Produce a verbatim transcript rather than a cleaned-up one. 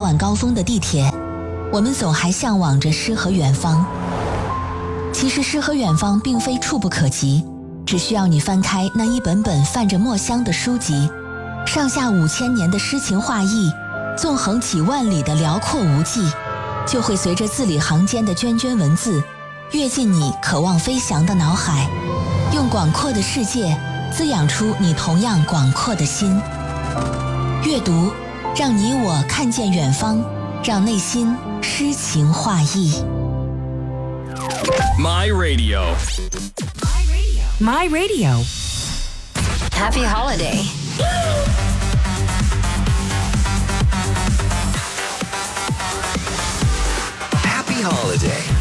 晚高峰的地铁，我们总还向往着诗和远方。其实诗和远方并非触不可及，只需要你翻开那一本本泛着墨香的书籍，上下五千年的诗情画意，纵横几万里的辽阔无际，就会随着字里行间的涓涓文字，跃进你渴望飞翔的脑海，用广阔的世界滋养出你同样广阔的心。阅读，让你我看见远方，让内心诗情画意。 My Radio. My Radio. Happy holiday. Happy holiday.